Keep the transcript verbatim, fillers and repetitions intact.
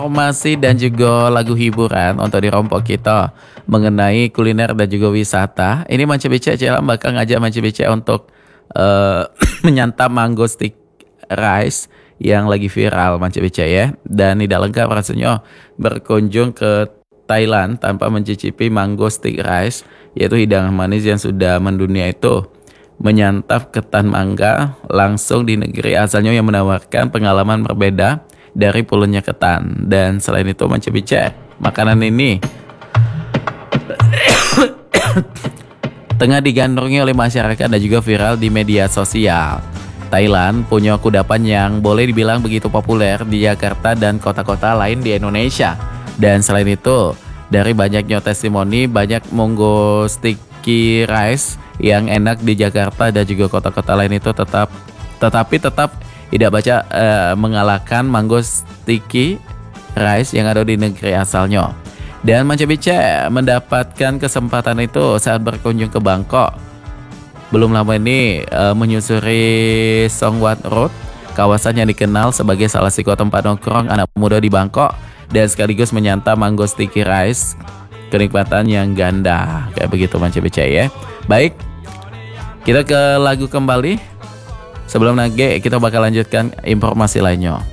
Informasi dan juga lagu hiburan untuk di Rompok kita mengenai kuliner dan juga wisata. Ini Manca Becek Celam bakal ngajak Manca Becek untuk eh, menyantap mango stick rice yang lagi viral Manca Becek ya. Dan tidak lengkap rasanya berkunjung ke Thailand tanpa mencicipi mango stick rice, yaitu hidangan manis yang sudah mendunia itu. Menyantap ketan mangga langsung di negeri asalnya yang menawarkan pengalaman berbeda dari pulaunya ketan. Dan selain itu Manca Becek, makanan ini tengah digandrungi oleh masyarakat dan juga viral di media sosial. Thailand punya kudapan yang boleh dibilang begitu populer di Jakarta dan kota-kota lain di Indonesia. Dan selain itu, dari banyaknya testimoni, banyak mango sticky rice yang enak di Jakarta dan juga kota-kota lain itu tetap tetapi tetap tidak baca uh, mengalahkan mango sticky rice yang ada di negeri asalnya. Dan Manca Becek mendapatkan kesempatan itu saat berkunjung ke Bangkok. Belum lama ini uh, menyusuri Song Wat Road, kawasan yang dikenal sebagai salah satu tempat nongkrong anak muda di Bangkok, dan sekaligus menyantap mango sticky rice, kenikmatan yang ganda. Kayak begitu Manca Becek ya. Baik, kita ke lagu kembali. Sebelum nanti kita bakal lanjutkan informasi lainnya.